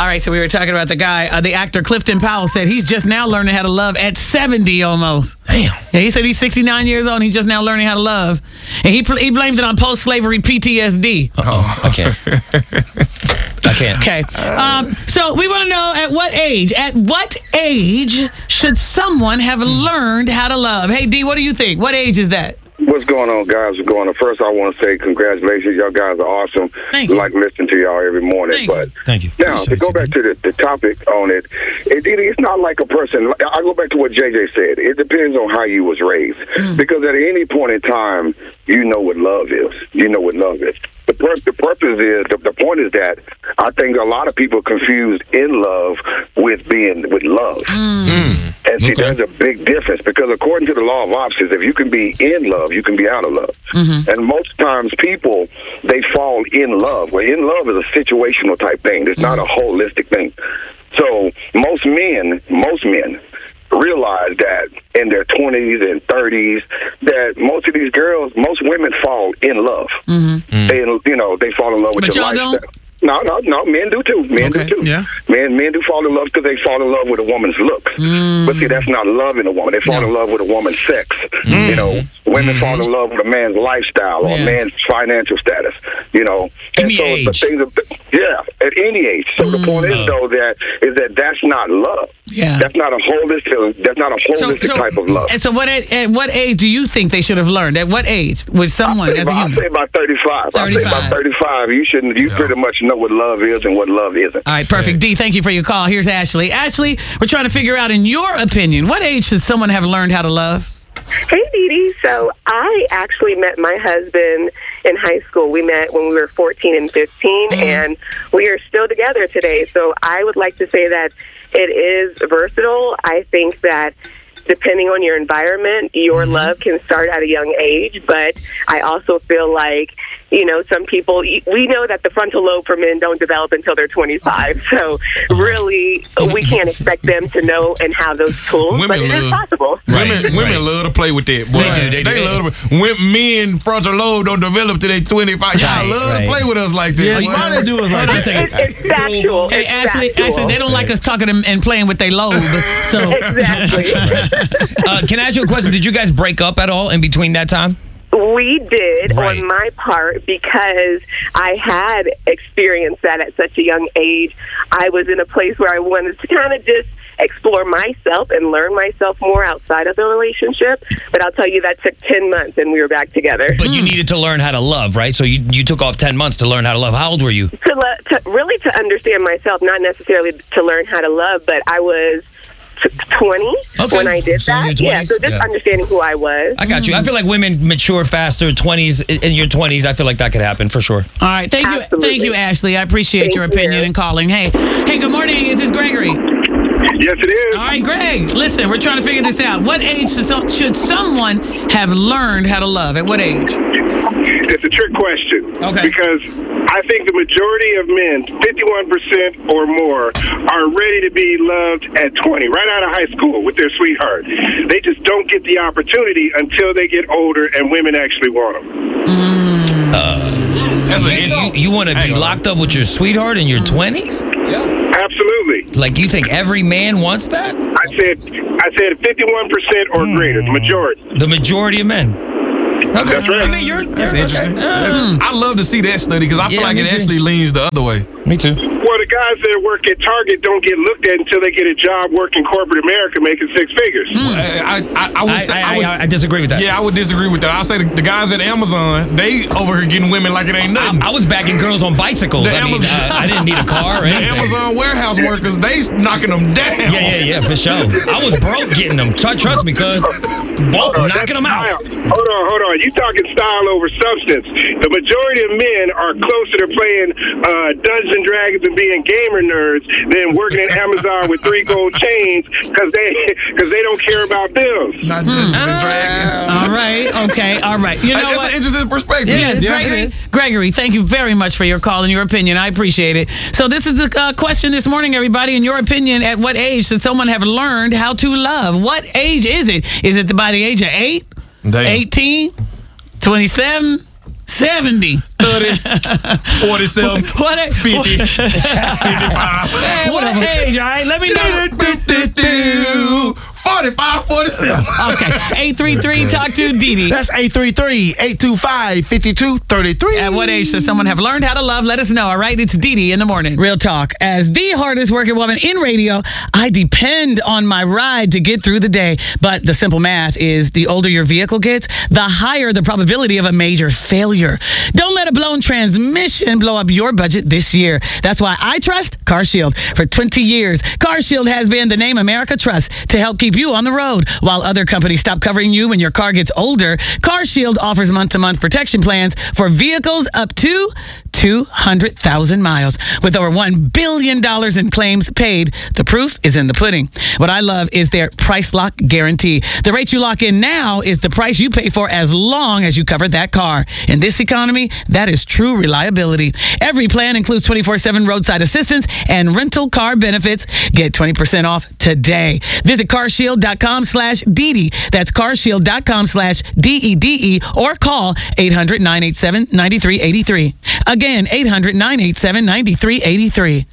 All right, so we were talking about the guy, the actor Clifton Powell said he's just now learning how to love at 70 almost. Damn. Yeah, he said he's 69 years old and he's just now learning how to love. And he blamed it on post-slavery PTSD. Oh, I can't. I can't. Okay. So we want to know at what age should someone have learned how to love? Hey, D, what do you think? What age is that? What's going on, guys? What's going on? First, I want to say congratulations. Y'all guys are awesome. Thank you. I like listening to y'all every morning. Thank you. Now, to go back to the topic on it, it's not like a person. I go back to what JJ said. It depends on how you was raised. Because at any point in time, you know what love is. You know what love is. The purpose is, the point is that I think a lot of people confuse in love with love. And see, there's a big difference because according to the law of opposites, if you can be in love, you can be out of love. And most times people, they fall in love. Well, in love is a situational type thing. It's not a holistic thing. So most men realize that in their 20s and 30s that most of these girls, most women fall in love. They fall in love with but your y'all lifestyle. don't? No, men do too. Men do too. Yeah. Men do fall in love because they fall in love with a woman's looks. But see, that's not loving a woman. They fall in love with a woman's sex. You know, women fall in love with a man's lifestyle or a man's financial status. You know, Any age. At any age. So the point is though that's not love. Yeah. That's not a holistic. That's not a holistic type of love. And so at what age do you think they should have learned? At what age was someone as a human? I say about 35. I say about 35. You pretty much know what love is and what love isn't. All right, perfect. D, thank you for your call. Here's Ashley. Ashley, we're trying to figure out, in your opinion, what age should someone have learned how to love? Hey, Dee Dee. So I actually met my husband in high school. We met when we were 14 and 15, and we are still together today. So I would like to say that it is versatile. I think that depending on your environment, your love can start at a young age. But I also feel like, some people, we know that the frontal lobe for men don't develop until they're 25. So really, we can't expect them to know and have those tools. But it is possible. Women love to play with that. Boy. They love to. When men frontal lobe don't develop till they 25, y'all love to play with us like that. Yeah, why they do us like that? It's factual. Hey, Ashley, factual. they don't like us talking and playing with their lobe. So Exactly. Can I ask you a question? Did you guys break up at all in between that time? We did Right. on my part because I had experienced that at such a young age. I was in a place where I wanted to kind of just explore myself and learn myself more outside of the relationship. But I'll tell you, that took 10 months and we were back together. But you needed to learn how to love, right? So you took off 10 months to learn how to love. How old were you? To understand myself, not necessarily to learn how to love, but I was 20 when I did So in your that. Yeah, 20s? so just Yeah. understanding who I was. I got you. I feel like women mature faster. 20s, in your 20s, I feel like that could happen for sure. all right, thank you, Ashley. I appreciate your opinion and calling. Hey, good morning. Is this Gregory? Yes, it is. All right, Greg. Listen, we're trying to figure this out. What age should someone have learned how to love? At what age? It's a trick question. Okay. Because I think the majority of men, 51% or more, are ready to be loved at 20, right out of high school with their sweetheart. They just don't get the opportunity until they get older and women actually want them. You want to be locked up with your sweetheart in your 20s? Absolutely. Like, you think every man wants that? I said 51% or greater, the majority. The majority of men. Okay. That's right. I mean, that's interesting. I love to see that study because I feel like it actually leans the other way. Me too. Well, the guys that work at Target don't get looked at until they get a job working corporate America making six figures. I disagree with that. Yeah, I would disagree with that. I'll say the guys at Amazon, they over here getting women like it ain't nothing. I was bagging girls on bicycles. I didn't need a car or The anything. Amazon warehouse workers, they knocking them down. Yeah, for sure. I was broke getting them. Trust me, cuz. Knocking them out. Hold on. You talking style over substance. The majority of men are closer to playing Dungeons and Dragons and being gamer nerds than working at Amazon with 3 gold chains because they don't care about bills. Not Dungeons and Dragons. All right. Okay. All right. You know That's what? an interesting perspective. Yes, Gregory, thank you very much for your call and your opinion. I appreciate it. So this is the question this morning, everybody. In your opinion, at what age should someone have learned how to love? What age is it? Is it by the age of 8, 18, 27, 70. 30, 47, 50, 55. Hey, what age, all right? Let me know. 45, 47. Okay, 833 talk to Didi. That's 833-825-5233. At what age does someone have learned how to love? Let us know, all right? It's Didi in the morning. Real talk. As the hardest working woman in radio, I depend on my ride to get through the day. But the simple math is the older your vehicle gets, the higher the probability of a major failure. Don't let a blown transmission blow up your budget this year. That's why I trust CarShield. For 20 years, CarShield has been the name America trusts to help keep you on the road. While other companies stop covering you when your car gets older, CarShield offers month-to-month protection plans for vehicles up to 200,000 miles. With over $1 billion in claims paid, the proof is in the pudding. What I love is their price lock guarantee. The rate you lock in now is the price you pay for as long as you cover that car. In this economy, that is true reliability. Every plan includes 24/7 roadside assistance and rental car benefits. Get 20% off today. Visit carshield.com/Didi. That's carshield.com/DEDE or call 800-987-9383. Again, 800-987-9383.